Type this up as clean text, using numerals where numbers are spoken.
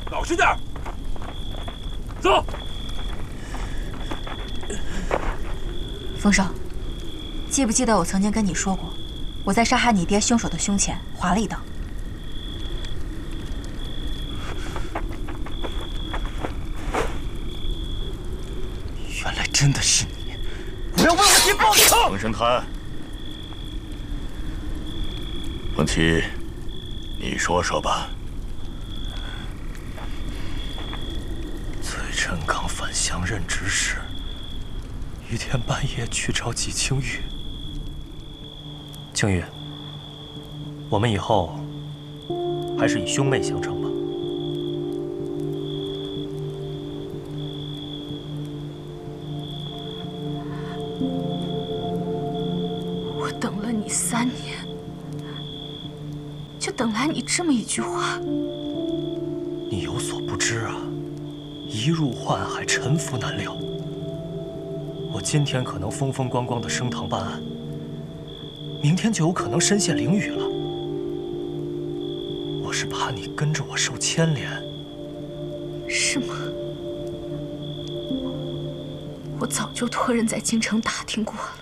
老实点！走。 风声，记不记得我曾经跟你说过，我在杀害你爹凶手的胸前划了一刀？ 原来真的是你！我要为我爹报仇！ 冯神滩，文琪，你说说吧。 崔振刚返乡任职时，一天半夜去找季青玉。青玉，我们以后还是以兄妹相称吧。 我等了你3年，就等来你这么一句话。 你有所不知啊，一入宦海，沉浮难料。我今天可能风风光光的升堂办案，明天就有可能身陷囹圄了。我是怕你跟着我受牵连。 是吗？我早就托人在京城打听过了。